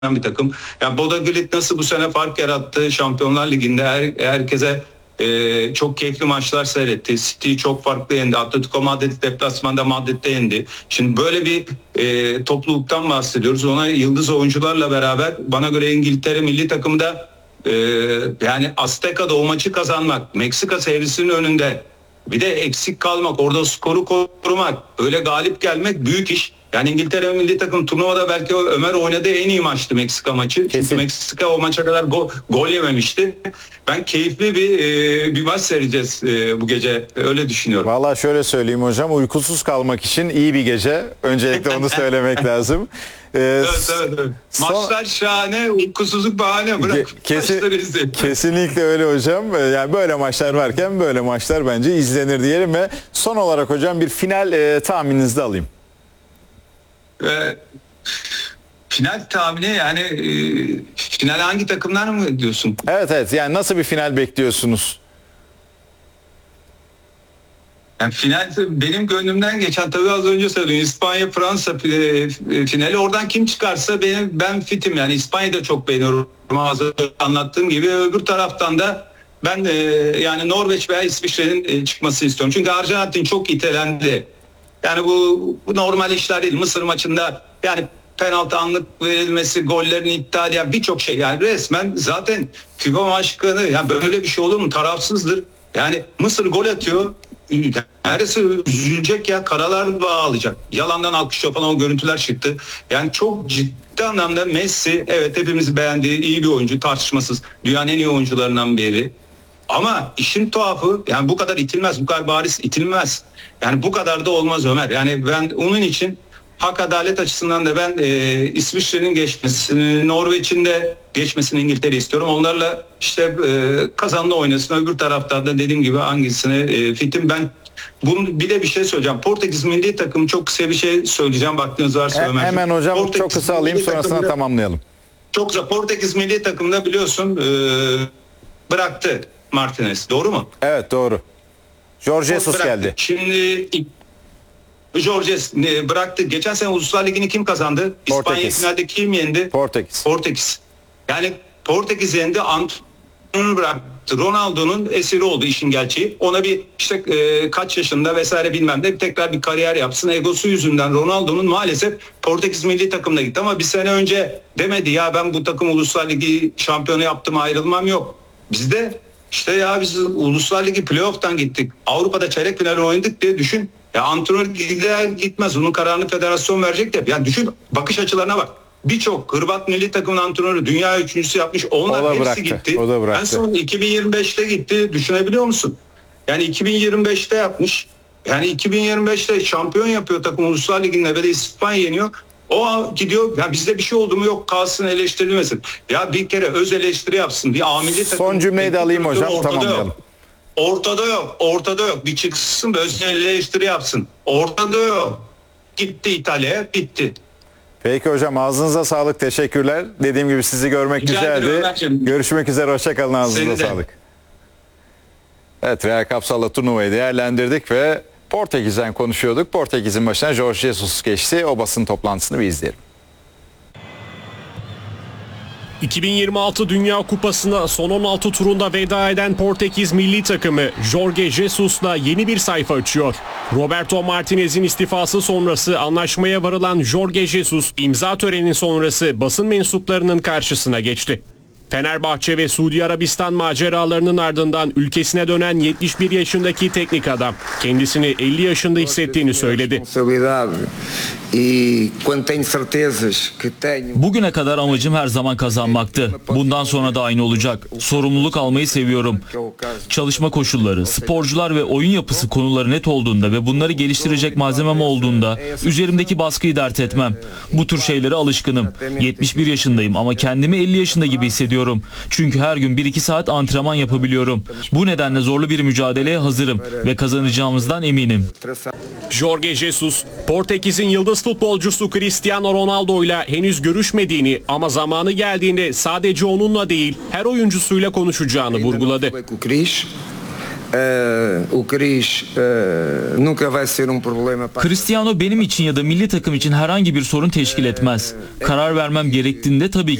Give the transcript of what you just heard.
bir takım. Yani Bodo Glimt nasıl bu sene fark yarattı Şampiyonlar Ligi'nde herkese çok keyifli maçlar seyretti. City çok farklı yendi. Atletico Madrid deplasmanda Madrid'de yendi. Şimdi böyle bir topluluktan bahsediyoruz. Ona yıldız oyuncularla beraber bana göre İngiltere milli takımda yani Azteca'da o maçı kazanmak, Meksika seyircisinin önünde bir de eksik kalmak, orada skoru korumak, öyle galip gelmek büyük iş. Yani İngiltere milli takım turnuvada belki Ömer oynadığı en iyi maçtı Meksika maçı. Kesin. Çünkü Meksika o maça kadar gol yememişti. Ben keyifli bir maç seyredeceğiz bu gece. Öyle düşünüyorum. Vallahi şöyle söyleyeyim hocam, uykusuz kalmak için iyi bir gece. Öncelikle onu söylemek lazım. Evet. Maçlar şahane, uykusuzluk bahane. Bırak maçları izleyin. Kesinlikle öyle hocam. Yani böyle maçlar varken böyle maçlar bence izlenir diyelim ve son olarak hocam bir final tahmininizi de alayım. Final tahmini yani final hangi takımlar mı diyorsun? Evet yani nasıl bir final bekliyorsunuz? Yani final benim gönlümden geçen, tabii az önce söyledim, İspanya-Fransa finali. Oradan kim çıkarsa ben fitim. Yani İspanya'yı da çok beğeniyorum. Az önce anlattığım gibi öbür taraftan da ben yani Norveç veya İsviçre'nin çıkmasını istiyorum. Çünkü Arjantin çok itelendi. Yani bu normal işler değil. Mısır maçında yani penaltı anlık verilmesi, gollerin iptali, yani birçok şey. Yani resmen zaten FIFA başkanı, yani böyle bir şey olur mu? Tarafsızdır. Yani Mısır gol atıyor. Neresi üzülecek ya, karalar bağlayacak. Yalandan alkış yapan o görüntüler çıktı. Yani çok ciddi anlamda Messi, evet hepimiz beğendiği iyi bir oyuncu, tartışmasız. Dünyanın en iyi oyuncularından biri. Ama işin tuhafı, yani bu kadar itilmez, bu kadar bariz itilmez. Yani bu kadar da olmaz Ömer. Yani ben onun için hak adalet açısından da ben İsviçre'nin geçmesini, Norveç'in de geçmesini İngiltere istiyorum. Onlarla işte kazanlı oynasın. Öbür taraftan da dediğim gibi hangisine fitim. Ben bunu bir de bir şey söyleyeceğim. Portekiz milli takımı, çok kısa bir şey söyleyeceğim. Vaktiniz varsa Ömer. Hemen hocam Portekiz çok kısa alayım, sonrasında tamamlayalım. Çok kısa. Portekiz milli takımında biliyorsun bıraktı Martinez. Doğru mu? Evet doğru. Jorge Jesus geldi. Şimdi Jorge bıraktı. Geçen sene Uluslar Ligi'ni kim kazandı? İspanya finalde kim yendi? Portekiz. Yani Portekiz yendi. Antrenörü bıraktı. Ronaldo'nun esiri oldu işin gerçeği. Ona bir işte kaç yaşında vesaire bilmem ne tekrar bir kariyer yapsın. Egosu yüzünden Ronaldo'nun maalesef Portekiz milli takımına gitti. Ama bir sene önce demedi ya ben bu takım Uluslar Ligi şampiyonu yaptım, ayrılmam yok. Bizde işte ya biz Uluslar Ligi playoff'tan gittik. Avrupa'da çeyrek final oynadık diye düşün. Ya antrenör gider gitmez. Onun kararını federasyon verecek de. Yani düşün, bakış açılarına bak. Birçok Hırvat milli takımın antrenörü dünya üçüncüsü yapmış. Onlar hepsi gitti. En son 2025'te gitti. Düşünebiliyor musun? Yani 2025'te yapmış. Yani 2025'te şampiyon yapıyor takım Uluslar Ligi'nde ve de İspanya yeniyor. O gidiyor, ya bizde bir şey oldu mu yok kalsın, eleştirilmesin. Ya bir kere öz eleştiri yapsın. Bir amili takım. Son cümleyi de alayım hocam, tamamlayalım. Ortada yok. Bir çıksın, öz eleştiri yapsın. Ortada yok. Gitti İtalya'ya, bitti. Peki hocam, ağzınıza sağlık, teşekkürler. Dediğim gibi sizi görmek güzeldi. Görüşmek üzere, hoşçakalın, ağzınıza sağlık. Evet, Real Kapsal'la turnuvayı değerlendirdik ve Portekiz'den konuşuyorduk. Portekiz'in başına Jorge Jesus geçti. O basın toplantısını bir izleyelim. 2026 Dünya Kupası'na son 16 turunda veda eden Portekiz milli takımı Jorge Jesus'la yeni bir sayfa açıyor. Roberto Martinez'in istifası sonrası anlaşmaya varılan Jorge Jesus imza töreni sonrası basın mensuplarının karşısına geçti. Fenerbahçe ve Suudi Arabistan maceralarının ardından ülkesine dönen 71 yaşındaki teknik adam kendisini 50 yaşında hissettiğini söyledi. Bugüne kadar amacım her zaman kazanmaktı. Bundan sonra da aynı olacak. Sorumluluk almayı seviyorum. Çalışma koşulları, sporcular ve oyun yapısı konuları net olduğunda ve bunları geliştirecek malzemem olduğunda üzerimdeki baskıyı dert etmem. Bu tür şeylere alışkınım. 71 yaşındayım ama kendimi 50 yaşında gibi hissediyorum. Çünkü her gün 1-2 saat antrenman yapabiliyorum. Bu nedenle zorlu bir mücadeleye hazırım ve kazanacağımızdan eminim. Jorge Jesus, Portekiz'in yıldız futbolcusu Cristiano Ronaldo ile henüz görüşmediğini ama zamanı geldiğinde sadece onunla değil her oyuncusuyla konuşacağını vurguladı. O Cris nunca vai ser problema. Cristiano benim için ya da milli takım için herhangi bir sorun teşkil etmez. Karar vermem gerektiğinde tabii